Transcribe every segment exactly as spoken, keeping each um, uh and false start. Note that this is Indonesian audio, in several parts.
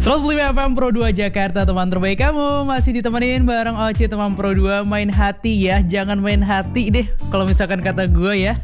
seratus lima F M Pro dua Jakarta, teman terbaik kamu. Masih ditemenin bareng Oci, teman Pro dua. Main hati ya, jangan main hati deh kalau misalkan kata gue ya.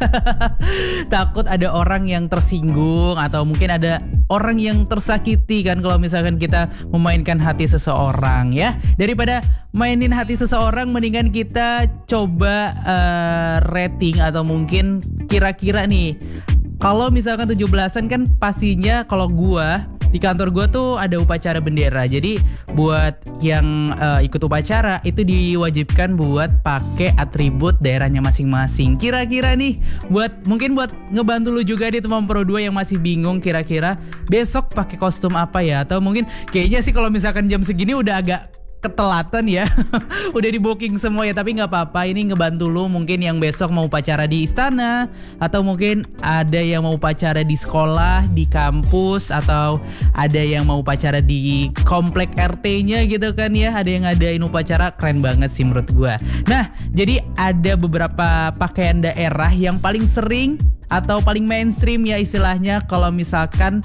Takut ada orang yang tersinggung, atau mungkin ada orang yang tersakiti kan kalau misalkan kita memainkan hati seseorang ya. Daripada mainin hati seseorang, mendingan kita coba uh, rating, atau mungkin kira-kira nih, kalau misalkan tujuh belasan kan pastinya kalau gue di kantor gue tuh ada upacara bendera. Jadi buat yang uh, ikut upacara itu diwajibkan buat pakai atribut daerahnya masing-masing. Kira-kira nih buat mungkin buat ngebantu lu juga di teman Pro dua yang masih bingung kira-kira besok pakai kostum apa ya, atau mungkin kayaknya sih kalau misalkan jam segini udah agak ketelatan ya. Udah di booking semua ya, tapi gak apa-apa. Ini ngebantu lu mungkin yang besok mau upacara di istana, atau mungkin ada yang mau upacara di sekolah, di kampus, atau ada yang mau upacara di komplek R T-nya gitu kan ya. Ada yang ngadain upacara, keren banget sih menurut gua. Nah, jadi ada beberapa pakaian daerah yang paling sering atau paling mainstream ya istilahnya kalau misalkan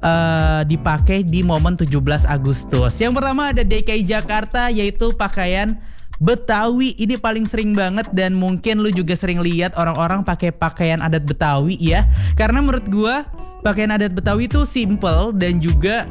Uh, dipakai di momen tujuh belas Agustus. Yang pertama ada D K I Jakarta, yaitu pakaian Betawi. Ini paling sering banget, dan mungkin lu juga sering lihat orang-orang pakai pakaian adat Betawi ya. Karena menurut gua pakaian adat Betawi itu simple, dan juga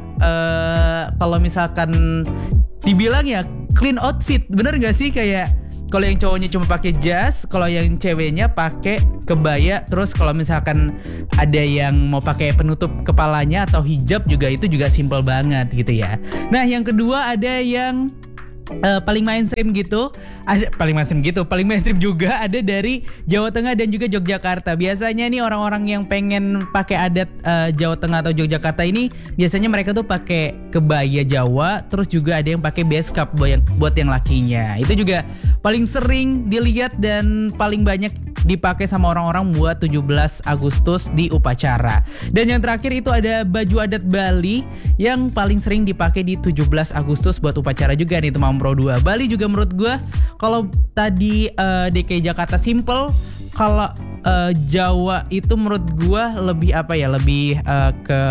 uh, kalau misalkan dibilang ya clean outfit. Bener gak sih? Kayak kalau yang cowoknya cuma pakai jas, kalau yang ceweknya pakai kebaya, terus kalau misalkan ada yang mau pakai penutup kepalanya atau hijab juga, itu juga simple banget gitu ya. Nah, yang kedua ada yang Uh, paling mainstream gitu, ada paling mainstream gitu, paling mainstream juga ada dari Jawa Tengah dan juga Yogyakarta. Biasanya nih orang-orang yang pengen pakai adat uh, Jawa Tengah atau Yogyakarta ini, biasanya mereka tuh pakai kebaya Jawa, terus juga ada yang pakai base cap buat yang, buat yang lakinya. Itu juga paling sering dilihat dan paling banyak dipakai sama orang-orang buat tujuh belas Agustus di upacara. Dan yang terakhir itu ada baju adat Bali yang paling sering dipakai di tujuh belas Agustus buat upacara juga nih teman Pro dua. Bali juga menurut gue, kalau tadi uh, D K I Jakarta simple, kalau uh, Jawa itu menurut gue lebih apa ya, lebih uh, ke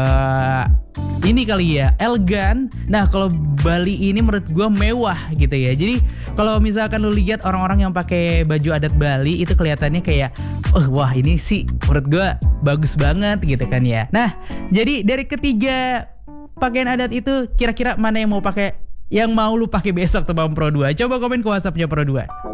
ini kali ya, elegan. Nah, kalau Bali ini menurut gue mewah gitu ya. Jadi kalau misalkan lu lihat orang-orang yang pakai baju adat Bali itu kelihatannya kayak, oh wah ini sih menurut gue bagus banget gitu kan ya. Nah, jadi dari ketiga pakaian adat itu kira-kira mana yang mau pakai, yang mau lu pakai besok teman Pro dua? Coba komen ke WhatsAppnya Pro dua.